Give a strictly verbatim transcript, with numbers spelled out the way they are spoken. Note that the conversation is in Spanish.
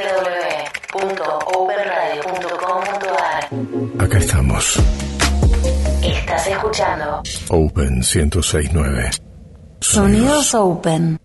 w w punto open radio punto com punto a r. Acá estamos. Estás escuchando Open ciento seis punto nueve. Sonidos Open.